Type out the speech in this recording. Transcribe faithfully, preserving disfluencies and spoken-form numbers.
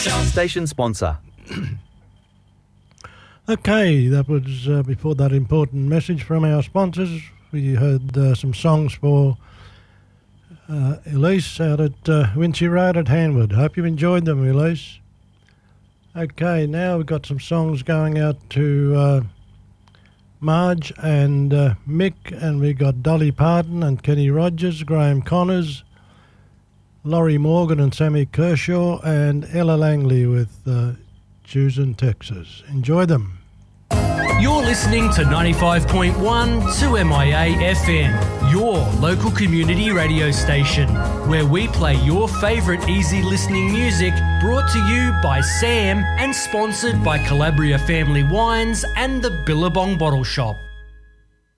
Shop. Station sponsor. Okay, that was uh, before that important message from our sponsors. We heard uh, some songs for uh, Elise out at uh, Winchie Road at Hanwood. Hope you enjoyed them, Elise. Okay, now we've got some songs going out to uh, Marge and uh, Mick, and we got Dolly Parton and Kenny Rogers, Graham Connors, Laurie Morgan and Sammy Kershaw, and Ella Langley with uh, Choosing Texas. Enjoy them. You're listening to ninety-five point one two M I A F M, your local community radio station, where we play your favourite easy listening music, brought to you by Sam and sponsored by Calabria Family Wines and the Billabong Bottle Shop.